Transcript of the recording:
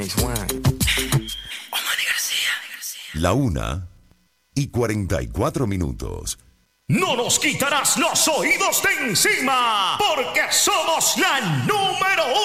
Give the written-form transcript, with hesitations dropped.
La 1:44. No nos quitarás los oídos de encima, porque somos la número